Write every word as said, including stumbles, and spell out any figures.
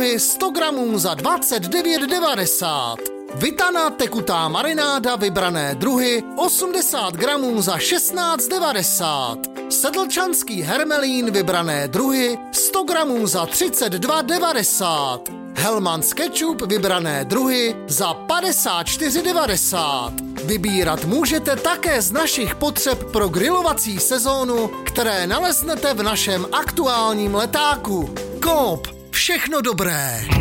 druhy sto gramů za dvacet devět devadesát. Vitaná tekutá marináda vybrané druhy osmdesát gramů za šestnáct devadesát. Sedlčanský hermelín vybrané druhy sto gramů za třicet dva devadesát. Hellmann's ketchup vybrané druhy za padesát čtyři devadesát. Vybírat můžete také z našich potřeb pro grilovací sezónu, které naleznete v našem aktuálním letáku. Coop, všechno dobré.